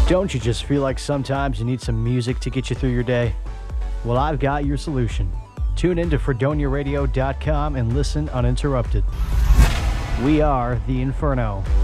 Don't you just feel like sometimes you need some music to get you through your day? Well, I've got your solution. Tune in to FredoniaRadio.com and listen uninterrupted. We are The Inferno.